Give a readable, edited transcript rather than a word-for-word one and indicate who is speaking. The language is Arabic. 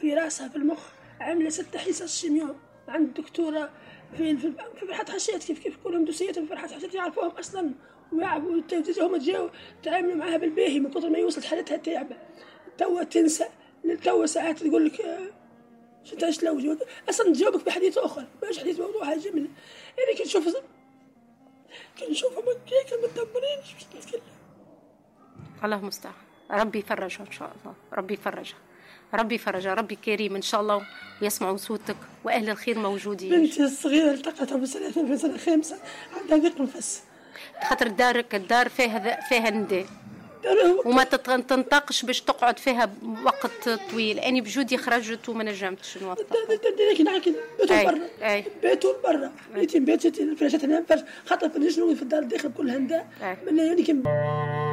Speaker 1: راسها في المخ، عامله 6 حصص شيمياء عند الدكتوره في فرحات حشيت، كيف كلهم دوسيتهم في فرحات حشيت يعرفوهم اصلا ويعرفوا. هم جاوا تعاملوا معها بالباهي من كثر ما يوصلت حالتها تعبه. توا تنسى، توا ساعات تقول لك شو تعيش لو اصلا تجاوبك بحديث اخر، مش حديث موضوعها جمله. يعني كنشوفهم هيك متدمرين. مش نتكلم.
Speaker 2: الله المستعان. ربي يفرجها ان شاء الله، ربي يفرجها، ربي يفرجها، ربي كريم ان شاء الله ويسمعوا صوتك واهل الخير موجودين.
Speaker 1: بنتي الصغيره التقتها في سنه 5 عندها ضيق نفس،
Speaker 2: خاطر الدار فيها نداء وما تنطقش باش تقعد فيها وقت طويل. اني بجودي خرجت وما نجمتش نوثق.
Speaker 1: لكن بيتوا برا بيتي الفراشات هنا خاطر في الدار الداخل كلها نداء.